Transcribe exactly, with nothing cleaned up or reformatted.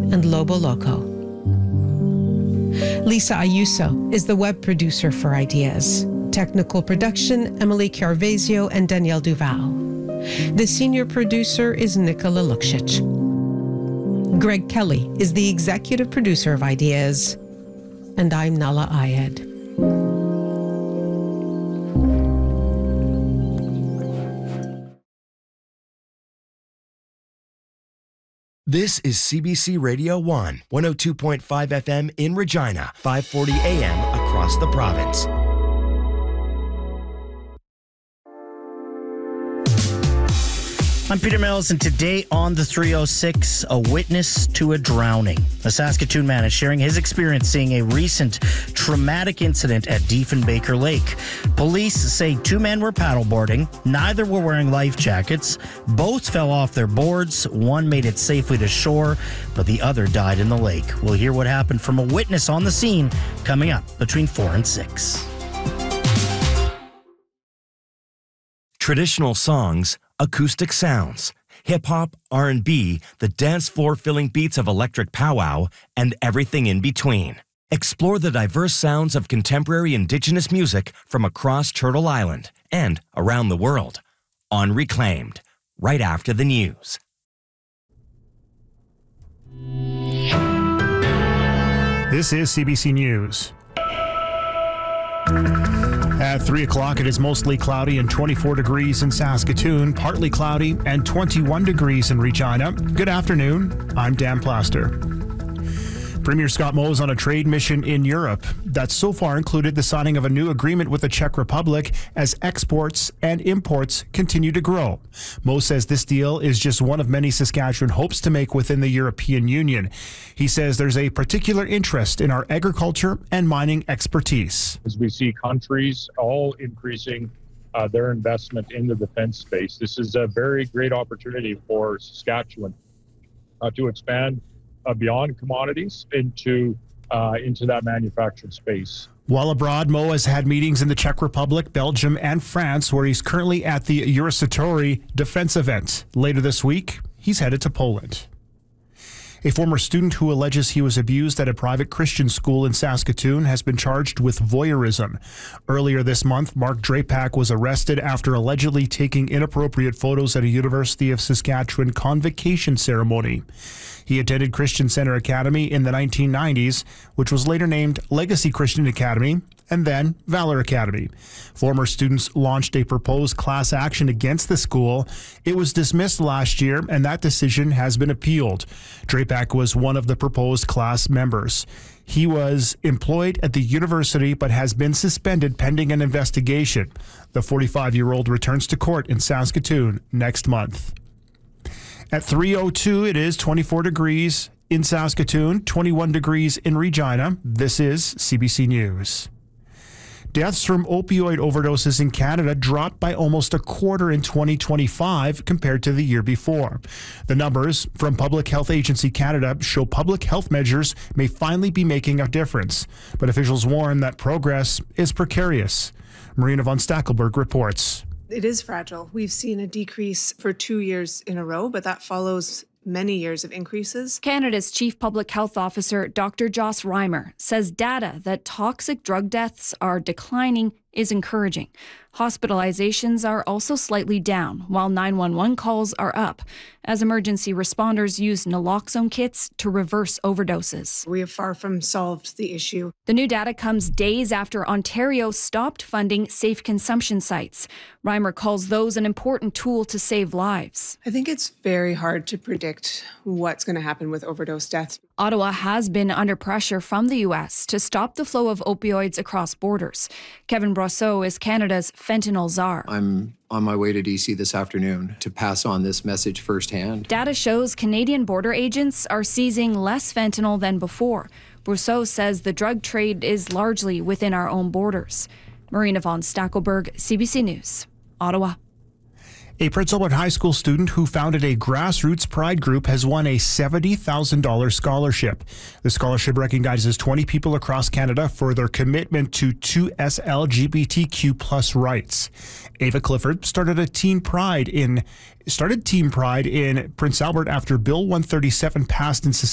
and Lobo Loco. Lisa Ayuso is the web producer for Ideas. Technical production, Emily Carvezio and Danielle Duval. The senior producer is Nikola Luksic. Greg Kelly is the executive producer of Ideas. And I'm Nala Ayed. This is C B C Radio one, one oh two point five F M in Regina, five forty A M across the province. I'm Peter Mills, and today on the three oh six, a witness to a drowning. A Saskatoon man is sharing his experience seeing a recent traumatic incident at Diefenbaker Lake. Police say two men were paddleboarding. Neither were wearing life jackets. Both fell off their boards. One made it safely to shore, but the other died in the lake. We'll hear what happened from a witness on the scene coming up between four and six. Traditional songs, acoustic sounds, hip-hop, R and B, the dance floor-filling beats of electric powwow, and everything in between. Explore the diverse sounds of contemporary Indigenous music from across Turtle Island and around the world on Reclaimed, right after the news. This is C B C News. At three o'clock, it is mostly cloudy and twenty-four degrees in Saskatoon, partly cloudy and twenty-one degrees in Regina. Good afternoon. I'm Dan Plaster. Premier Scott Moe is on a trade mission in Europe that so far included the signing of a new agreement with the Czech Republic as exports and imports continue to grow. Moe says this deal is just one of many Saskatchewan hopes to make within the European Union. He says there's a particular interest in our agriculture and mining expertise. As we see countries all increasing uh, their investment in the defense space, this is a very great opportunity for Saskatchewan uh, to expand Uh, beyond commodities into uh, into that manufactured space. While abroad, Moe has had meetings in the Czech Republic, Belgium, and France, where he's currently at the Eurosatory defense event. Later this week, he's headed to Poland. A former student who alleges he was abused at a private Christian school in Saskatoon has been charged with voyeurism. Earlier this month, Mark Drapak was arrested after allegedly taking inappropriate photos at a University of Saskatchewan convocation ceremony. He attended Christian Center Academy in the nineteen nineties, which was later named Legacy Christian Academy, and then Valor Academy. Former students launched a proposed class action against the school. It was dismissed last year, and that decision has been appealed. Drapak was one of the proposed class members. He was employed at the university but has been suspended pending an investigation. The forty-five-year-old returns to court in Saskatoon next month. At three oh two, it is twenty-four degrees in Saskatoon, twenty-one degrees in Regina. This is C B C News. Deaths from opioid overdoses in Canada dropped by almost a quarter in twenty twenty-five compared to the year before. The numbers from Public Health Agency Canada show public health measures may finally be making a difference, but officials warn that progress is precarious. Marina von Stackelberg reports. It is fragile. We've seen a decrease for two years in a row, but that follows many years of increases. Canada's Chief Public Health Officer, Doctor Joss Reimer, says data that toxic drug deaths are declining is encouraging. Hospitalizations are also slightly down, while nine one one calls are up, as emergency responders use naloxone kits to reverse overdoses. We have far from solved the issue. The new data comes days after Ontario stopped funding safe consumption sites. Reimer calls those an important tool to save lives. I think it's very hard to predict what's going to happen with overdose deaths. Ottawa has been under pressure from the U S to stop the flow of opioids across borders. Kevin Brosseau is Canada's fentanyl czar. I'm on my way to D C this afternoon to pass on this message firsthand. Data shows Canadian border agents are seizing less fentanyl than before. Brosseau says the drug trade is largely within our own borders. Marina von Stackelberg, C B C News, Ottawa. A Prince Albert High School student who founded a grassroots pride group has won a seventy thousand dollars scholarship. The scholarship recognizes twenty people across Canada for their commitment to two S L G B T Q plus rights. Ava Clifford started a teen pride in started Team Pride in Prince Albert after Bill one thirty-seven passed in Saskatchewan